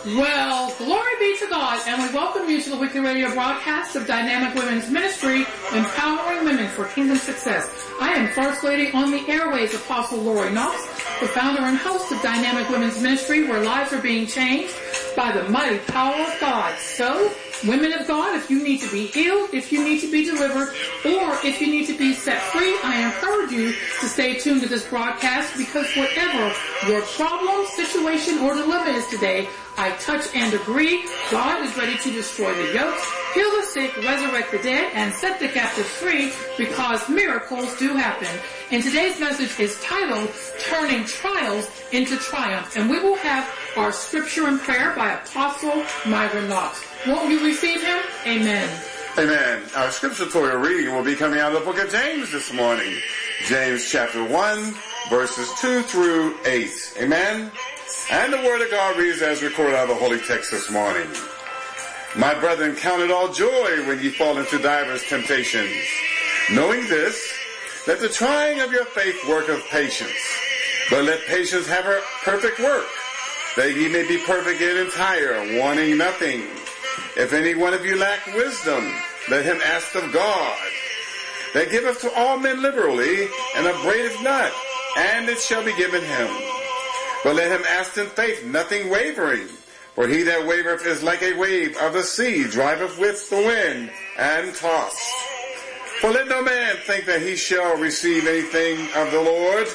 Well, glory be to God, and we welcome you to the weekly radio broadcast of Dynamic Women's Ministry, empowering women for kingdom success. I am First Lady on the airways, Apostle Lori Knox, the founder and host of Dynamic Women's Ministry, where lives are being changed by the mighty power of God. So, women of God, if you need to be healed, if you need to be delivered, or if you need to be set free, I encourage you to stay tuned to this broadcast, because whatever your problem, situation, or dilemma is today, I touch and agree. God is ready to destroy the yokes, heal the sick, resurrect the dead, and set the captives free, because miracles do happen. And today's message is titled, Turning Trials into Triumph. And we will have our scripture and prayer by Apostle Myron Knox. Won't you receive him? Amen. Amen. Our scripture reading will be coming out of the book of James this morning. James chapter 1, verses 2 through 8. Amen. And the word of God reads as recorded out of the holy text this morning. My brethren, count it all joy when ye fall into divers temptations, knowing this, that the trying of your faith worketh patience. But let patience have her perfect work, that ye may be perfect and entire, wanting nothing. If any one of you lack wisdom, let him ask of God, that giveth to all men liberally, and upbraideth not, and it shall be given him. But let him ask in faith, nothing wavering. For he that wavereth is like a wave of the sea, driveth with the wind, and tossed. For let no man think that he shall receive anything of the Lord.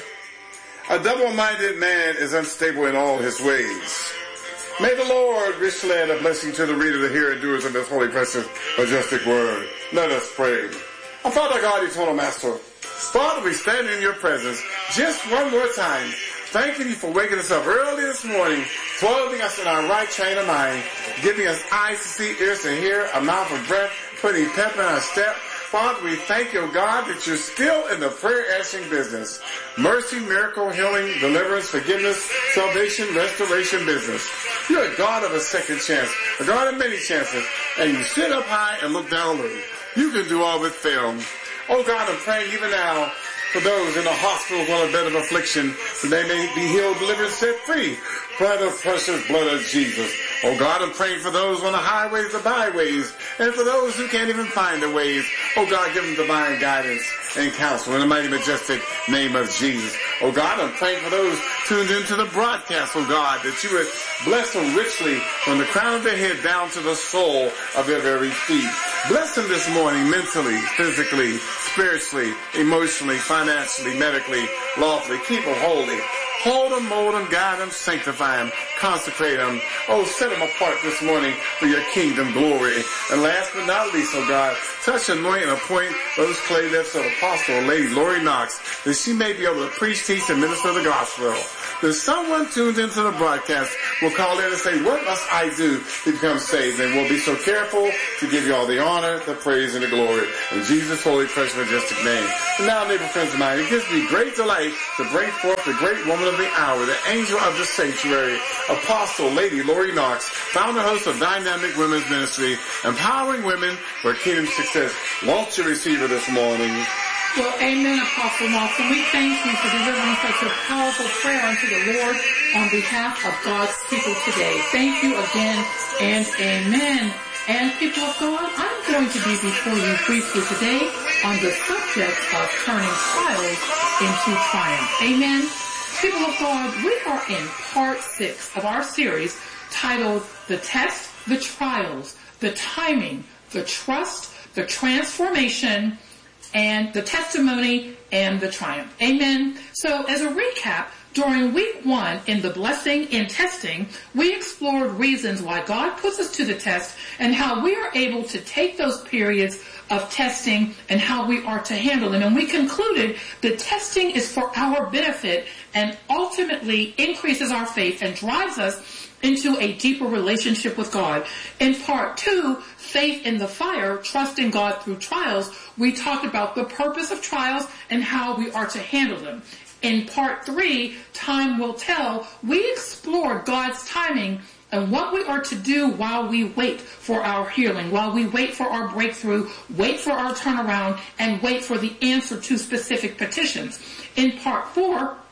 A double-minded man is unstable in all his ways. May the Lord richly add a blessing to the reader, the hearer, and doers of this holy, precious, majestic word. Let us pray. Our Father God, eternal Master, Father, we stand in your presence just one more time, thanking you for waking us up early this morning, clothing us in our right train of mind, giving us eyes to see, ears to hear, a mouth of breath, putting pep in our step. Father, we thank you, God, that you're still in the prayer answering business. Mercy, miracle, healing, deliverance, forgiveness, salvation, restoration business. You're a God of a second chance, a God of many chances, and you sit up high and look down low. You can do all with fail. Oh God, I'm praying even now for those in the hospital on a bed of affliction, that they may be healed, delivered, set free by the precious blood of Jesus. Oh God, I'm praying for those on the highways, the byways, and for those who can't even find the ways. Oh God, give them divine guidance and counsel in the mighty, majestic name of Jesus. Oh God, I'm praying for those tuned into the broadcast, oh God, that you would bless them richly from the crown of their head down to the sole of their very feet. Bless them this morning mentally, physically, spiritually, emotionally, financially, medically, lawfully. Keep them holy. Hold them, mold them, guide them, sanctify them, consecrate them. Oh, set them apart this morning for your kingdom glory. And last but not least, oh God, touch, anoint, and appoint those clay lips of Apostle Lady Lori Knox, that she may be able to preach, teach, and minister the gospel. That someone tuned into the broadcast will call in and say, what must I do to become saved? And we'll be so careful to give you all the honor, the praise, and the glory. In Jesus' holy, precious, majestic name. And now, neighbor friends of mine, it gives me great delight to bring forth the great woman of the hour, the angel of the sanctuary, Apostle Lady Lori Knox, founder host of Dynamic Women's Ministry, empowering women for kingdom success. Won't you receive her this morning? Well, amen, Apostle Knox, and we thank you for delivering such a powerful prayer unto the Lord on behalf of God's people today. Thank you again, and amen. And people of God, I'm going to be before you briefly today on the subject of turning trials into triumph. Amen. People of God, we are in part 6 of our series titled The Test, the Trials, the Timing, the Trust, the Transformation, and the Testimony and the Triumph. Amen. So as a recap, during week 1 in the Blessing in Testing, we explored reasons why God puts us to the test and how we are able to take those periods of testing and how we are to handle them. And we concluded that testing is for our benefit and ultimately increases our faith and drives us into a deeper relationship with God. In part 2, Faith in the Fire, Trusting God Through Trials, we talked about the purpose of trials and how we are to handle them. In part 3, Time Will Tell, we explored God's timing and what we are to do while we wait for our healing, while we wait for our breakthrough, wait for our turnaround, and wait for the answer to specific petitions. In part 4,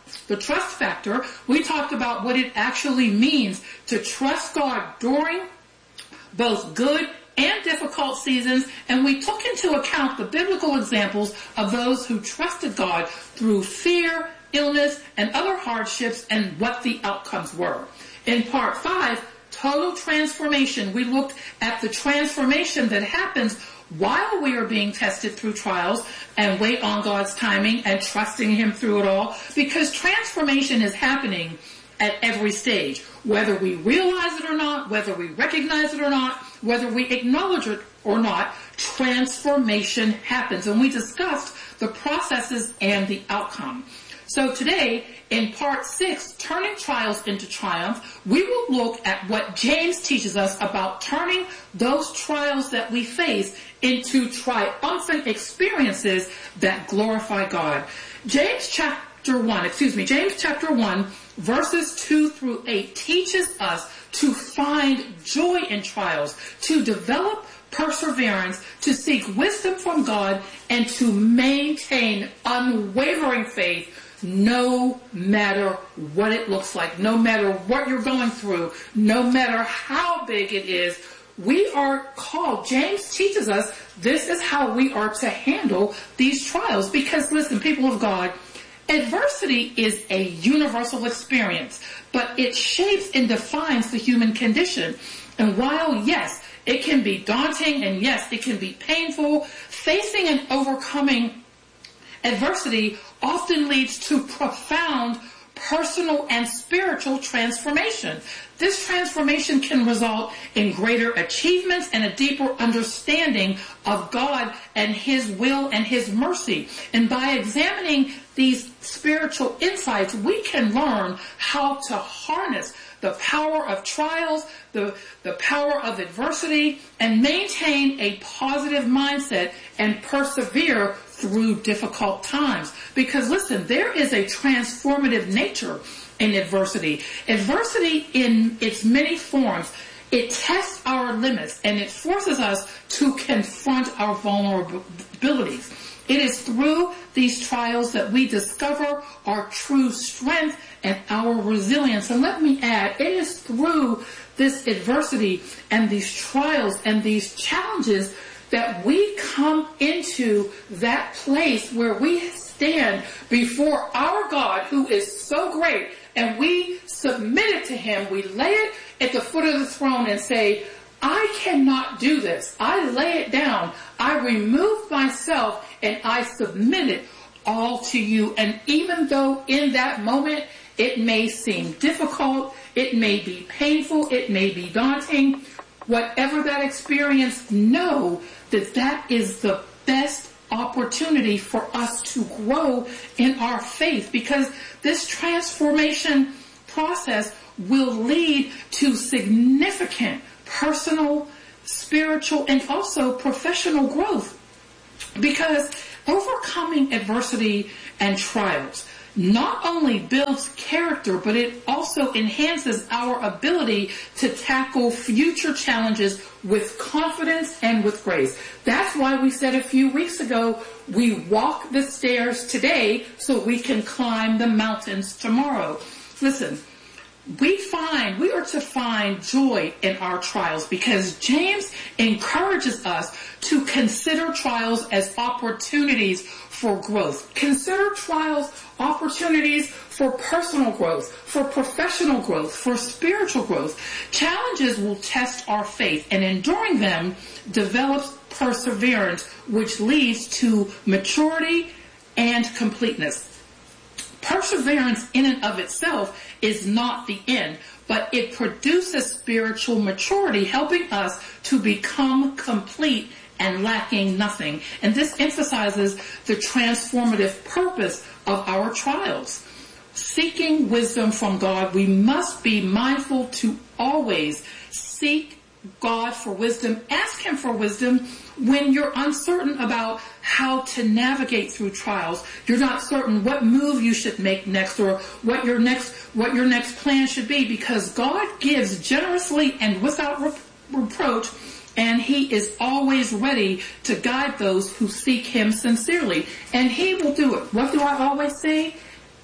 The trust factor, we talked about what it actually means to trust God during both good and difficult seasons, and we took into account the biblical examples of those who trusted God through fear, illness, and other hardships, and what the outcomes were. In part 5, total transformation, we looked at the transformation that happens while we are being tested through trials, and wait on God's timing and trusting Him through it all, because transformation is happening at every stage. Whether we realize it or not, whether we recognize it or not, whether we acknowledge it or not, transformation happens. And we discussed the processes and the outcome. So today, in part 6, turning trials into triumph, we will look at what James teaches us about turning those trials that we face into triumphant experiences that glorify God. James chapter 1, verses 2 through 8 teaches us to find joy in trials, to develop perseverance, to seek wisdom from God, and to maintain unwavering faith no matter what it looks like, no matter what you're going through, no matter how big it is. We are called, James teaches us, this is how we are to handle these trials. Because listen, people of God, adversity is a universal experience, but it shapes and defines the human condition. And while, yes, it can be daunting, and yes, it can be painful, facing and overcoming adversity often leads to profound personal and spiritual transformation. This transformation can result in greater achievements and a deeper understanding of God and His will and His mercy. And by examining these spiritual insights, we can learn how to harness the power of trials, the power of adversity, and maintain a positive mindset and persevere through difficult times. Because listen, there is a transformative nature in adversity. Adversity in its many forms, it tests our limits and it forces us to confront our vulnerabilities. It is through these trials that we discover our true strength and our resilience. And let me add, it is through this adversity and these trials and these challenges that we come into that place where we stand before our God, who is so great, and we submit it to Him. We lay it at the foot of the throne and say, I cannot do this. I lay it down. I remove myself and I submit it all to You. And even though in that moment it may seem difficult, it may be painful, it may be daunting, whatever that experience, know that that is the best opportunity for us to grow in our faith, because this transformation process will lead to significant personal, spiritual, and also professional growth. Because overcoming adversity and trials not only builds character, but it also enhances our ability to tackle future challenges with confidence and with grace. That's why we said a few weeks ago, we walk the stairs today so we can climb the mountains tomorrow. Listen, we are to find joy in our trials, because James encourages us to consider trials as opportunities for growth. Consider trials opportunities for personal growth, for professional growth, for spiritual growth. Challenges will test our faith, and enduring them develops perseverance, which leads to maturity and completeness. Perseverance in and of itself is not the end, but it produces spiritual maturity, helping us to become complete and lacking nothing. And this emphasizes the transformative purpose of our trials. Seeking wisdom from God, we must be mindful to always seek God for wisdom. Ask Him for wisdom when you're uncertain about how to navigate through trials. You're not certain what move you should make next, or what your next plan should be, because God gives generously and without reproach, and He is always ready to guide those who seek Him sincerely. And He will do it. What do I always say?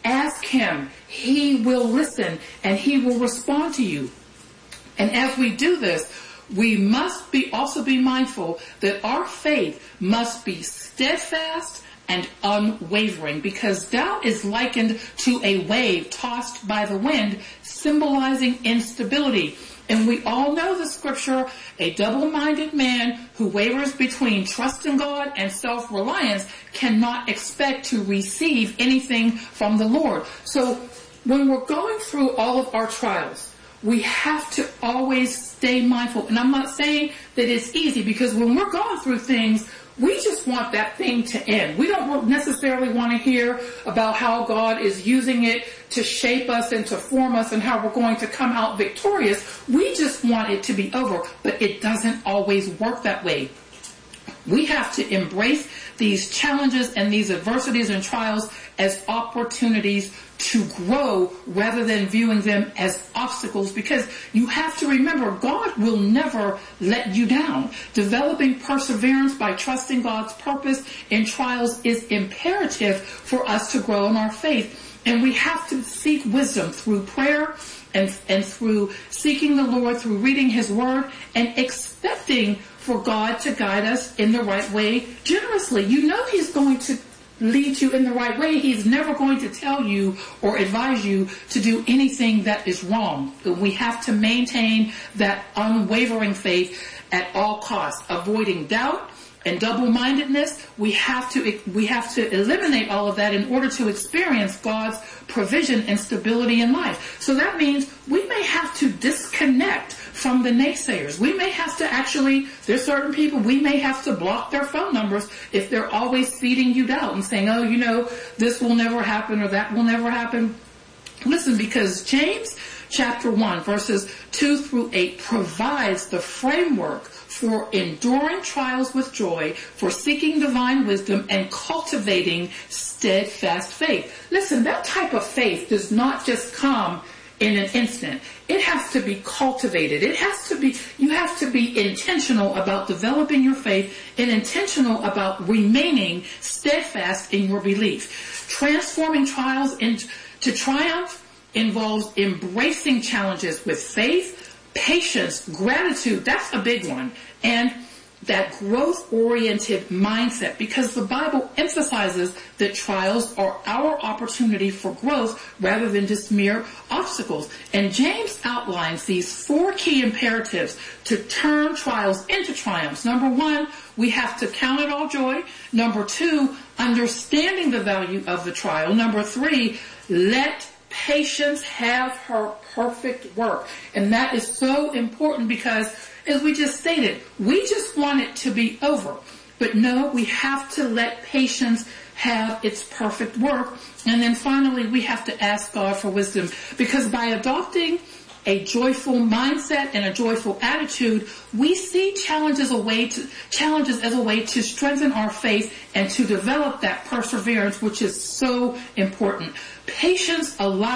ask him. He will listen and he will respond to you. And as we do this, we must also be mindful that our faith must be steadfast and unwavering, because doubt is likened to a wave tossed by the wind, symbolizing instability. And we all know the scripture, a double-minded man who wavers between trust in God and self-reliance cannot expect to receive anything from the Lord. So when we're going through all of our trials, we have to always stay mindful. And I'm not saying that it's easy, because when we're going through things, we just want that thing to end. We don't necessarily want to hear about how God is using it to shape us and to form us and how we're going to come out victorious. We just want it to be over, but it doesn't always work that way. We have to embrace these challenges and these adversities and trials as opportunities to grow rather than viewing them as obstacles, because you have to remember, God will never let you down. Developing perseverance by trusting God's purpose in trials is imperative for us to grow in our faith. And we have to seek wisdom through prayer and through seeking the Lord, through reading his word and expecting for God to guide us in the right way generously. You know he's going to lead you in the right way. He's never going to tell you or advise you to do anything that is wrong. But we have to maintain that unwavering faith at all costs, avoiding doubt and double-mindedness. We have to eliminate all of that in order to experience God's provision and stability in life. So that means we may have to disconnect from the naysayers. We may have to there's certain people, we may have to block their phone numbers if they're always feeding you doubt and saying, oh, this will never happen or that will never happen. Listen, because James chapter 1 verses 2 through 8 provides the framework for enduring trials with joy, for seeking divine wisdom, and cultivating steadfast faith. Listen, that type of faith does not just come in an instant. It has to be cultivated. You have to be intentional about developing your faith and intentional about remaining steadfast in your belief. Transforming trials into triumph involves embracing challenges with faith, patience, gratitude. That's a big one. And that growth-oriented mindset, because the Bible emphasizes that trials are our opportunity for growth rather than just mere obstacles. And James outlines these 4 key imperatives to turn trials into triumphs. Number 1, we have to count it all joy. Number 2, understanding the value of the trial. Number 3, let patience have her perfect work. And that is so important because, as we just stated, we just want it to be over. But no, we have to let patience have its perfect work. And then finally, we have to ask God for wisdom, because by adopting a joyful mindset and a joyful attitude, we see challenges as a way to strengthen our faith and to develop that perseverance, which is so important. Patience allows